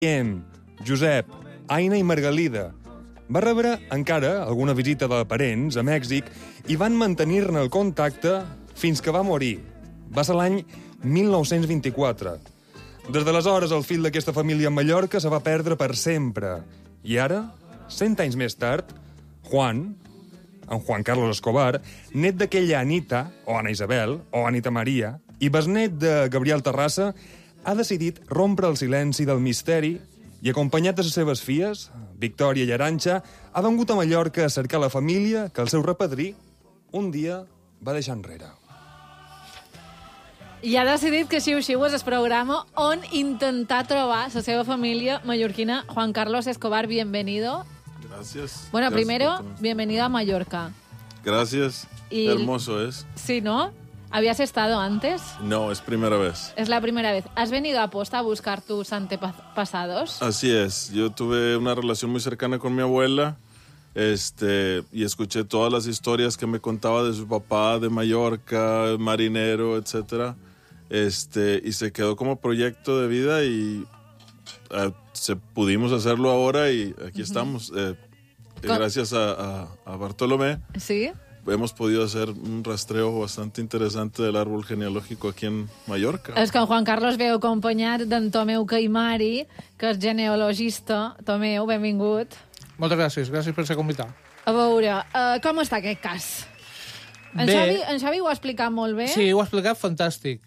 Guillem, Josep, Aina i Margalida. Va rebre encara alguna visita de parents a Mèxic i van mantenir-ne el contacte fins que va morir. Va ser l'any 1924. Des d'aleshores, el fill d'aquesta família a Mallorca se va perdre per sempre. I ara, 100 anys més tard, en Juan Carlos Escobar, net d'aquella Anita, o Ana Isabel, o Anita Maria, i besnet de Gabriel Terrassa, ha decidit rompre el silenci del misteri i, acompanyat de les seves filles, Victòria i Arantxa, ha vengut a Mallorca a cercar la família que el seu repadrí un dia va deixar enrere. I ha decidit que Xiu-Xiu és el programa on intentar trobar la seva família mallorquina. Juan Carlos Escobar, bienvenido. Gracias. Bueno, Gracias primero, bienvenido a Mallorca. Gracias. Hermoso es. Sí, ¿no? ¿Habías estado antes? No, es primera vez. Es la primera vez. ¿Has venido a posta a buscar tus antepasados? Así es. Yo tuve una relación muy cercana con mi abuela y escuché todas las historias que me contaba de su papá de Mallorca, marinero, etcétera. Y se quedó como proyecto de vida y pudimos hacerlo ahora y aquí estamos. Gracias a Bartolomé. Sí. Hemos podido hacer un rastreo bastante interesante del árbol genealógico aquí en Mallorca. És que en Juan Carlos ve acompanyat d'en Tomeu Caimari, que és genealogista. Tomeu, benvingut. Moltes gràcies per ser convidat. A veure, com està aquest cas? En Xavi ho ha explicat molt bé. Sí, ho ha explicat fantàstic.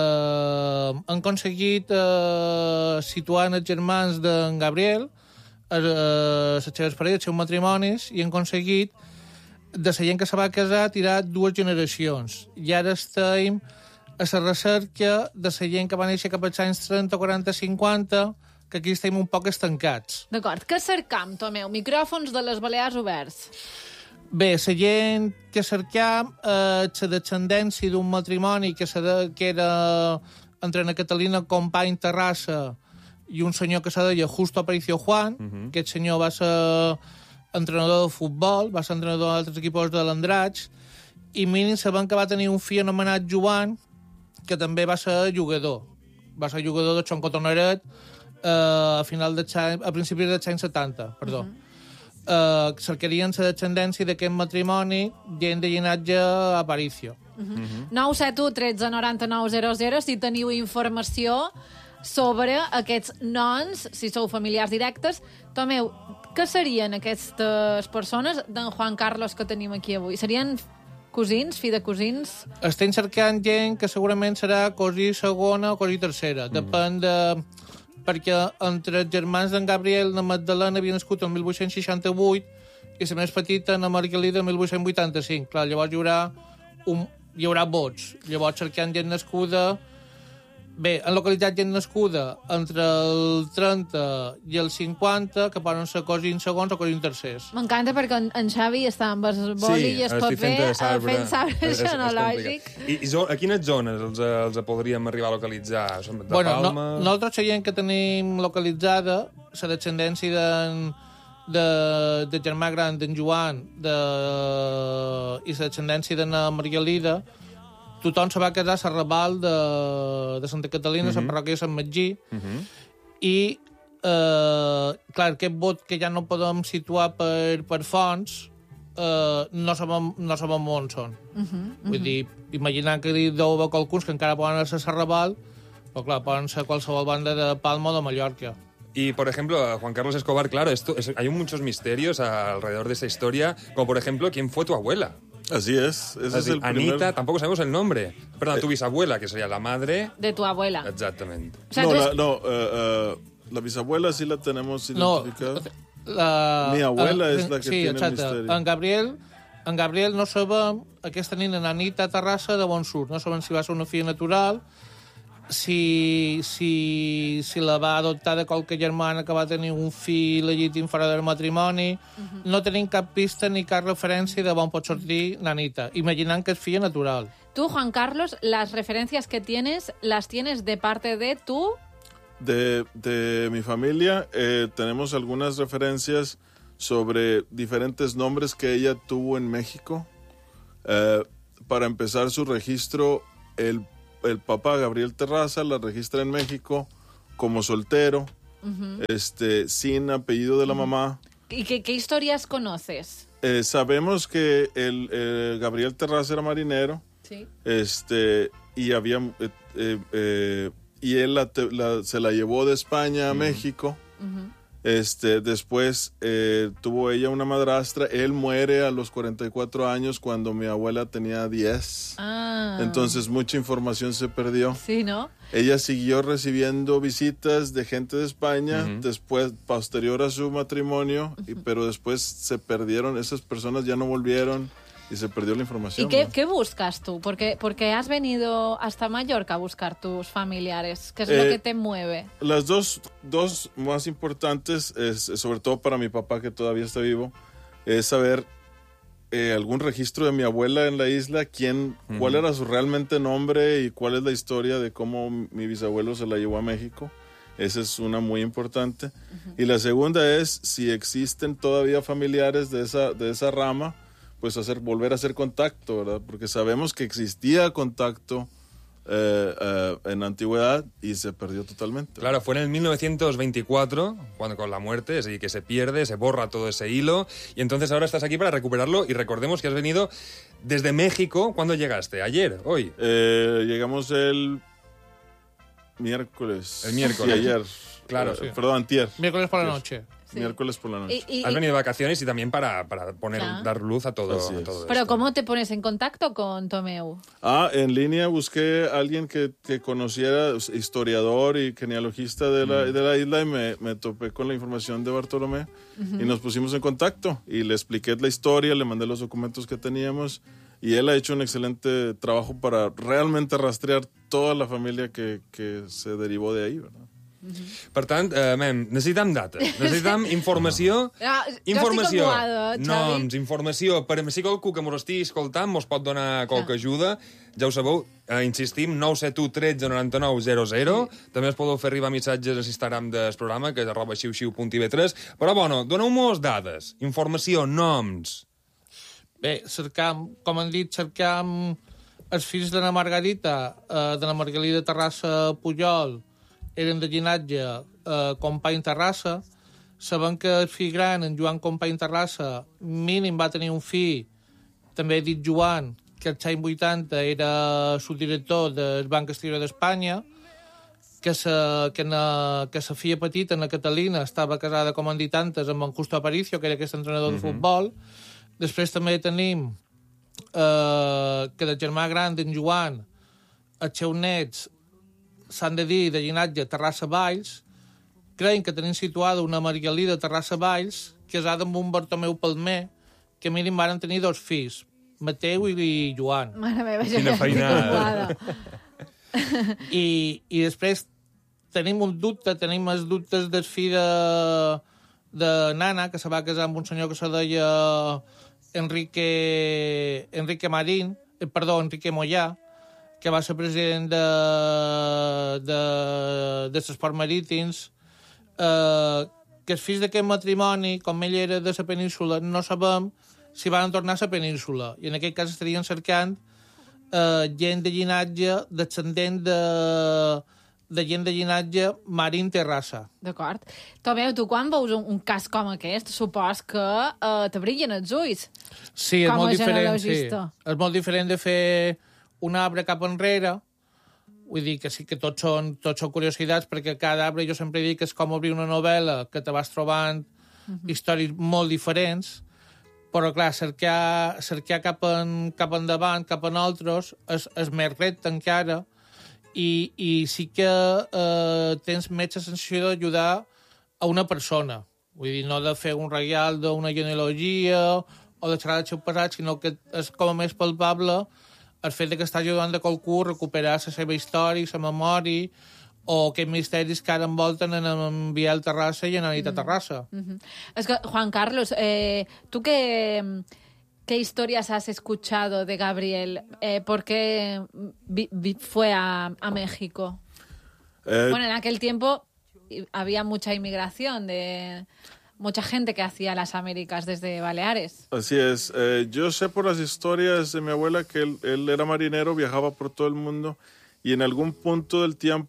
Han aconseguit situar els germans d'en Gabriel, les seves parelles, els seus matrimonis, i han aconseguit de la gent que se va casar tirar 2 generacions. I ara estem a la recerca de la gent que va néixer cap als anys 30, 40, 50, que aquí estem un poc estancats. D'acord. Què cercam, Tomeu? Micròfons de les Balears oberts. Bé, la gent que cercam la descendència d'un matrimoni que era entre Ana Catalina Company Terrassa i un senyor que se deia Justo Aparicio Juan. Aquest senyor va ser entrenador de futbol, va ser entrenador d'altres equips de l'Andratx, i mínim sabem que va tenir un fill anomenat Joan, que també va ser jugador. Va ser jugador de Xoncotoneret a principis dels anys 70, perdó. Cercarien la descendència d'aquest matrimoni gent de llinatge Aparicio. 971 13 99 00 si teniu informació sobre aquests noms, si sou familiars directes. Tomeu, què serien aquestes persones d'en Juan Carlos que tenim aquí avui? Serien cosins, fill de cosins? Estem cercant gent que segurament serà cosí segona o cosí tercera. Depèn de... Perquè entre els germans d'en Gabriel i la Magdalena havia nascut el 1868 i la més petita, la Margalida, el 1885. Clar, llavors hi haurà vots. Llavors cercant gent nascuda... Bé, han localitzat gent nascuda entre el 30 i el 50, que poden ser cosins segons o cosins tercers. M'encanta perquè en Xavi està amb el boli i es pot fer fent sabre genològic. I a quines zones els podríem arribar a localitzar? De Palma? Nosaltres la gent que tenim localitzada, la descendència de germà gran d'en Joan i la descendència de la Margalida, tothom se va casar a Serrabal de Santa Catalina, a la parròquia de Sant Magí, i, clar, aquest vot que ja no podem situar per fonts, no sabem on són. Vull dir, imaginant que deu haver qualcuns que encara poden ser a Serrabal, però clar, poden ser qualsevol banda de Palma o de Mallorca. Y, por ejemplo, Juan Carlos Escobar, claro, hay muchos misterios alrededor de esta historia, como, por ejemplo, ¿quién fue tu abuela? Así es. Ese es el Anita, primer... tampoco sabemos el nombre. Perdón, tu bisabuela, que sería la madre... De tu abuela. Exactamente. O sea, la bisabuela sí la tenemos identificada. No, mi abuela es la que tiene el misterio. En Gabriel no sabem, aquesta nina, Anita Terrassa, de bon surt. No sabem si va ser una filla natural, si la va adoptar de qualque germana que va tenir un fill legítim fora del matrimoni. No tenim cap pista ni cap referència de on pot sortir Nanita, imaginant que és filla natural. Tú, Juan Carlos, las referencias que tienes, ¿las tienes de parte de tú? De mi familia tenemos algunas referencias sobre diferentes nombres que ella tuvo en México. Para empezar su registro, el papá Gabriel Terrassa la registra en México como soltero, sin apellido de la mamá. ¿Y qué historias conoces? Sabemos que el Gabriel Terraza era marinero. Sí. Y había y él se la llevó de España a México. Después tuvo ella una madrastra. Él muere a los 44 años cuando mi abuela tenía 10. Entonces mucha información se perdió. Sí, ¿no? Ella siguió recibiendo visitas de gente de España, después, posterior a su matrimonio, pero después se perdieron, esas personas ya no volvieron y se perdió la información. ¿Y qué buscas tú? Porque has venido hasta Mallorca a buscar tus familiares. ¿Qué es lo que te mueve? Las dos más importantes, sobre todo para mi papá que todavía está vivo, es saber algún registro de mi abuela en la isla, cuál era su realmente nombre y cuál es la historia de cómo mi bisabuelo se la llevó a México. Esa es una muy importante. Y la segunda es si existen todavía familiares de esa rama, pues volver a hacer contacto, ¿verdad? Porque sabemos que existía contacto en la antigüedad y se perdió totalmente. Claro, fue en el 1924, cuando con la muerte, es decir, que se pierde, se borra todo ese hilo, y entonces ahora estás aquí para recuperarlo, y recordemos que has venido desde México. ¿Cuándo llegaste? ¿Ayer? ¿Hoy? Llegamos el miércoles. El miércoles. Sí, ayer. Claro, sí. Perdón, antier. Miércoles por la noche. Sí. Miércoles por la noche. Has venido de vacaciones y también para dar luz a todo, Así es. todo Pero esto. ¿cómo te pones en contacto con Tomeu? En línea busqué a alguien que conociera, historiador y genealogista de la isla, y me topé con la información de Bartolomé y nos pusimos en contacto y le expliqué la historia, le mandé los documentos que teníamos y él ha hecho un excelente trabajo para realmente rastrear toda la familia que se derivó de ahí, ¿verdad? Per tant, necessitam dates, necessitam informació, Jo estic acomodada, Xavi. noms, informació. Per si qualcú que mos estigui escoltant mos pot donar qualque ajuda, ja ho sabeu, insistim, 971 13 99 00. També us podeu fer arribar missatges a l'Instagram del programa, que és @xiu-xiu.tv3. Però, bueno, doneu-nos dades, informació, noms. Bé, com han dit, cercam els fills de la Margarita, de la Margalida Terrassa Pujol, eren de llinatge Company Terrassa. Sabem que el fill gran, en Joan Company Terrassa, mínim va tenir un fill, també dit Joan, que als anys 80 era subdirector del Banc Exterior d'Espanya, que sa filla petita, la Catalina, estava casada, com han dit antes, amb en Justo Aparicio, que era aquest entrenador de futbol. Després també tenim que del germà gran d'en Joan, els seus nets s'han de dir de llinatge Terrassa Valls. Creiem que tenim situada una Margalida Terrassa Valls, casada amb un Bartomeu Palmer, que mínim van tenir 2 fills, Mateu i Joan. Mare meva, Quina feinada. I després tenim els dubtes del fill de Nana, que se va casar amb un senyor que se deia Enrique Moyà, que va ser president de l'Esport Marítims, que els fills d'aquest matrimoni, com ell era de la península, no sabem si van tornar a la península. I en aquest cas estarien cercant gent de llinatge, descendent de gent de llinatge Marín Terrassa. D'acord. Tomeu, tu quan veus un cas com aquest, supos que te brillen els ulls. Sí, és com molt a diferent. Sí. genealogista. És molt diferent de fer un arbre cap enrere. Vull dir que sí que tots són curiositats, perquè cada arbre, jo sempre dic que és com obrir una novel·la que te vas trobant històries molt diferents, però clar, cercar cap endavant, cap en altres, és més repte encara, i sí que tens més la sensació d'ajudar a una persona. Vull dir, no de fer un regal d'una genealogia o de xerrar del seu passat, sinó que és com a més palpable el fet que està ajudant a qualcú a recuperar la seva història, la memòria, o aquests misteris que ara envolten en Biel Terrassa i en Anita Terrassa. Es que, Juan Carlos, ¿tú qué historias has escuchado de Gabriel? ¿Por qué fue a México? Bueno, en aquel tiempo había mucha inmigración de mucha gente que hacía las Américas desde Baleares. Así es. Yo sé por las historias de mi abuela que él era marinero, viajaba por todo el mundo y en algún punto del tiempo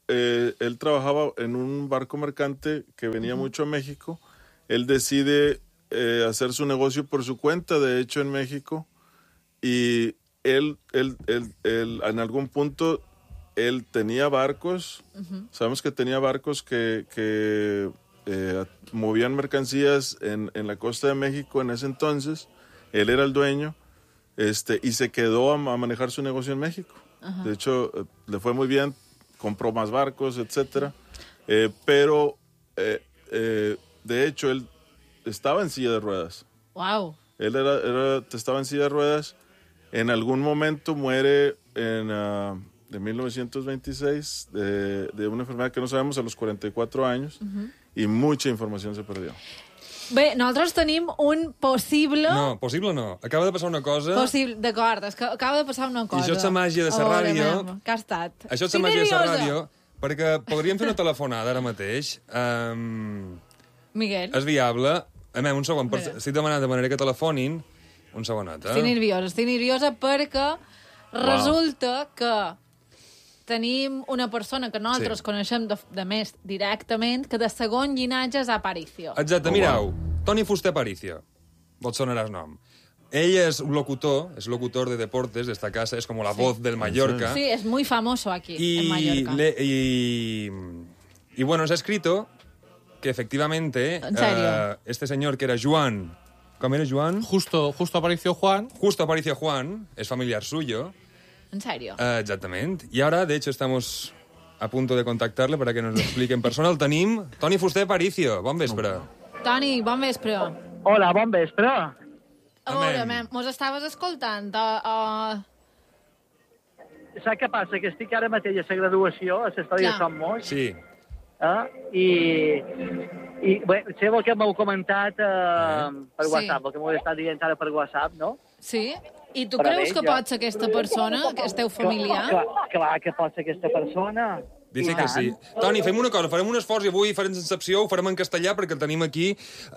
él trabajaba en un barco mercante que venía mucho a México. Él decide hacer su negocio por su cuenta, de hecho, en México. Y él en algún punto, él tenía barcos. Sabemos que tenía barcos que movían mercancías en la costa de México en ese entonces. Él era el dueño. Y se quedó a manejar su negocio en México. De hecho, le fue muy bien, compró más barcos, etcétera. Pero, de hecho, él estaba en silla de ruedas. Wow. Él estaba en silla de ruedas. En algún momento muere de 1926 de una enfermedad que no sabemos a los 44 años y mucha información se perdió. Bé, nosaltres tenim un possible... No, possible no. Acaba de passar una cosa... D'acord, és que acaba de passar una cosa. I això és la màgia de la ràdio. Que ha estat? Això és la màgia de la ràdio, perquè podríem fer una telefonada ara mateix. Miguel. És viable. Un segon, estic demanant de manera que telefonin. Un segonet, Estic nerviosa perquè resulta que tenim una persona que nosaltres coneixem de més directament, que de segon llinatge és Aparicio. Exacte, mireu, Toni Fuster Aparicio. Vos sonarà el nom. Ell és locutor de deportes d'esta casa, és com la voz del Mallorca. Sí, es muy famoso aquí, en Mallorca. Y bueno, nos ha escrito que efectivamente este señor que era Joan, ¿cómo era Joan? Justo Aparicio Juan. Justo Aparicio Juan, es familiar suyo. ¿En serio? Exactamente. Y ahora, de hecho, estamos a punto de contactarle para que nos lo explique en persona. El tenim. Toni Fuster Aparicio, bon vespre. Toni, bon vespre. Hola, bon vespre. A veure, mos estaves escoltant. Saps què passa? Que estic ara mateix a la graduació, a l'Història de Sant Moix. Sí. I bé, sé el que m'heu comentat per WhatsApp, el que m'heu estat dient ara per WhatsApp, no? Sí? I tu creus que pot ser aquesta persona, que és teu familiar? Clar que pot ser aquesta persona. Dice que sí. Toni, fem una cosa, farem un esforç i avui farem excepció, ho farem en castellà perquè el tenim aquí.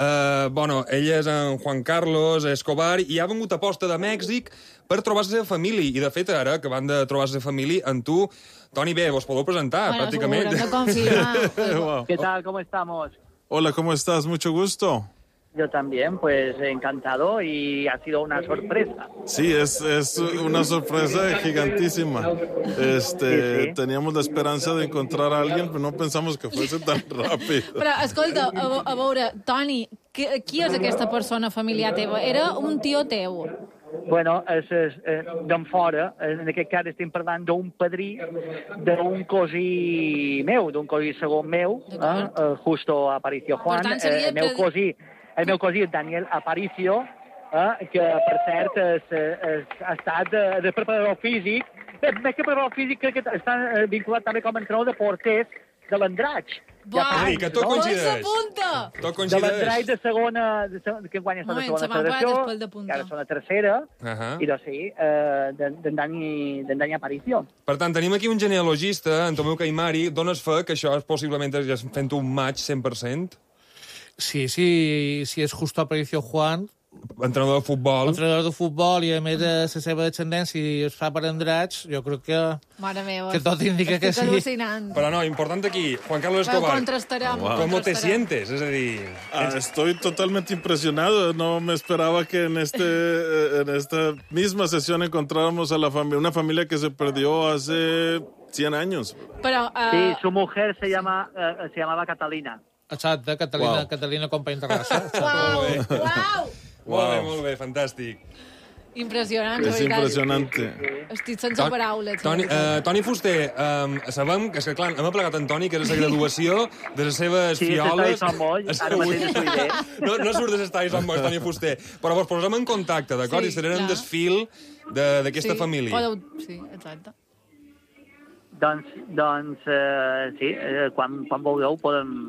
Ell és en Juan Carlos Escobar i ha vengut a posta de Mèxic per trobar la seva família. I, de fet, ara que van de trobar la seva família, en tu, Toni, bé, vos podeu presentar, pràcticament. Seguro, no confirma. Wow. ¿Qué tal? ¿Cómo estamos? Hola, ¿cómo estás? Mucho gusto. Yo también, pues encantado y ha sido una sorpresa. Sí, es una sorpresa gigantísima. Sí. Teníamos la esperanza de encontrar a alguien, pero no pensamos que fuese tan rápido. Però, escolta, a veure, Toni, qui és aquesta persona familiar teva? Era un tio teu? Bueno, d'en fora, en aquest cas estem parlant d'un padrí, d'un cosí meu, d'un cosí segon meu, Justo Aparicio Juan, Per tant, seria el meu cosí Daniel Aparicio, que per cert ha estat de preparador físic, més que preparador físic crec que està vinculat també com a entrenador de porters de l'Andratx. Que tot coincideix. Tot coincideix. De l'Andratx de segona, que guanya la segona federació, que ara són a tercera, i doncs sí, d'en Dani Aparicio. Per tant, tenim aquí un genealogista, en Tomeu Caimari, dones fe que això és possiblement ja fent un match 100%? Sí, és Justo Aparicio Juan, entrenador de futbol i a més de la seva descendència i es fa per Andratx, jo crec que tot indica que sí. Estic al·lucinant. Però no, important aquí, Juan Carlos Escobar. Contrastarem. ¿Cómo te sientes? Es decir... Estoy totalmente impresionado. No me esperaba que en esta misma sesión encontráramos a una familia que se perdió hace 100 años. Però, sí, su mujer se llamaba Catalina. Exacte, Catalina Company Terrassa. Molt bé, fantàstic. Impressionant, és impressionante. Estic sense paraules. Toni Fuster, sabem que, clar, hem aplegat en Toni, que és la graduació de les seves fioles... Sí, Sant Moll, ara mateix ho diré. No surt de l'estadi Sant Moll, Toni Fuster, però vos posem en contacte, d'acord? I serem en desfil d'aquesta família. Sí, exacte. Doncs sí, quan vulgueu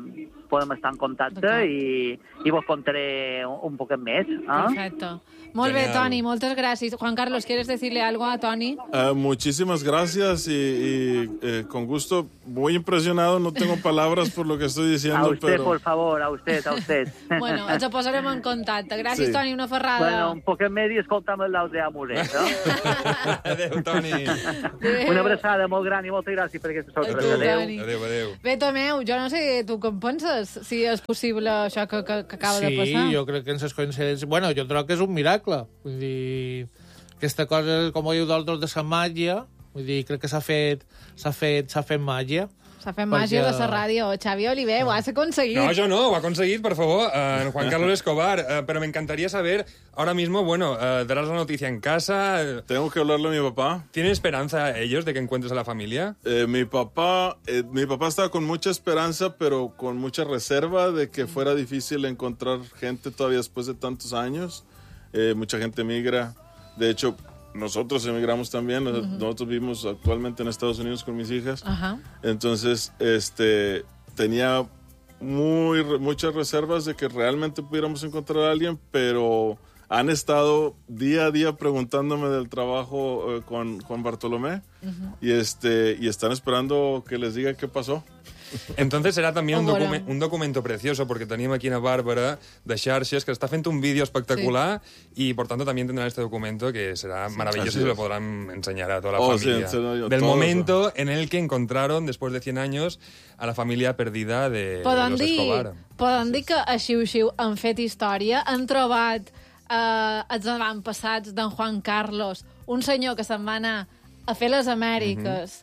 podem estar en contacte i vos contaré un poquet més. Perfecto. Molt bé, Genial. Toni, moltes gràcies. Juan Carlos, ¿quieres decirle algo a Toni? Muchísimas gracias y con gusto, muy impresionado, no tengo palabras por lo que estoy diciendo, A usted, pero... por favor, a usted. Bueno, ens posarem en contacte. Gràcies, Sí. Toni, una ferrada. Bueno, un poquet més i escolta'm l'Audrey Amoret, no? Adéu, Toni. Adéu. Una abraçada molt gran i moltes gràcies per aquesta sorpresa. tu, Adéu. Toni. Adéu, adéu. Bé, Tomeu, jo no sé tu com penses, si és possible això que acaba de Sí, passar. jo crec que en les coincidències... Bueno, jo trobo que és un miracle. Vull dir, aquesta cosa, com ho diu d'altres, de la màgia, vull dir, crec que s'ha fet màgia. S'ha fet màgia de Perquè- la ràdio. Xavi Oliver, ho has aconseguit. No, yo no, ho ha aconseguit, por favor, Juan Carlos Escobar. Pero me encantaría saber, ahora mismo, bueno, darás la noticia en casa. Tengo que hablarle a mi papá. ¿Tienen esperanza ellos de que encuentres a la familia? Mi papá estaba con mucha esperanza, pero con mucha reserva de que fuera difícil encontrar gente todavía después de tantos años. Mucha gente migra. De hecho, nosotros emigramos también. Nosotros vivimos actualmente en Estados Unidos con mis hijas. Ajá. Entonces, tenía muchas reservas de que realmente pudiéramos encontrar a alguien, pero han estado día a día preguntándome del trabajo con Juan Bartolomé y están esperando que les diga qué pasó. Entonces será también Ho veurem. un documento precioso, porque teníem aquí una Bàrbara de xarxes que está haciendo un vídeo espectacular y, por tanto, también tendrán este documento que será maravilloso Así y se lo es. podrán enseñar a toda la Oh, sí, familia. en serio, Del todo momento en el que encontraron, después de 100 años, a la familia perdida de los Escobar. Poden dir que a Xiu-Xiu han fet història, han trobat els avantpassats d'en Juan Carlos, un senyor que se'n va anar a fer les Amèriques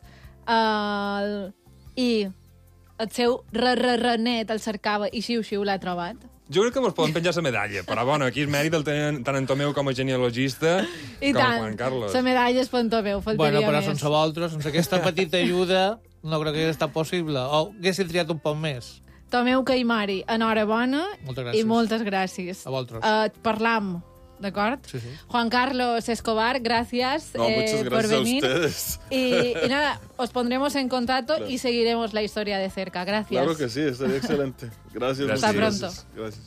i el seu re-re-re-net el cercava i Xiu-Xiu l'ha trobat. Jo crec que mos podem penjar la medalla, però bueno, aquí és mèrit el tenen tant en Tomeu com a genealogista I com tant, Juan Carlos. la medalla és per en Tomeu, faltaria Bueno, però més. sense vosaltres, sense aquesta petita ajuda, no crec que hagués estat possible. O haguéssim triat un poc més. Tomeu Caimari, enhorabona Moltes i gràcies. moltes gràcies. A vosaltres. Parlam, d'acord? Sí, sí. Juan Carlos Escobar, gracias No, muchas por gracias a venir. ustedes. Y nada, os pondremos en contacto y seguiremos la historia de cerca. Gracias. Claro que sí, estaría excelente. Gracias. Hasta muchas pronto. gracias. Gracias.